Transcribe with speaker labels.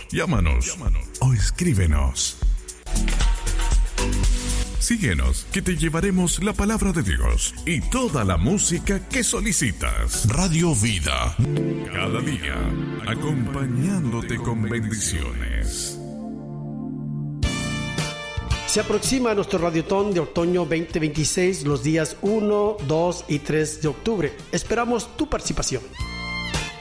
Speaker 1: Llámanos o escríbenos. Síguenos, que te llevaremos la palabra de Dios y toda la música que solicitas. Radio Vida. Cada día, acompañándote con bendiciones.
Speaker 2: Se aproxima nuestro Radiotón de Otoño 2026 los días 1, 2 y 3 de octubre. Esperamos tu participación.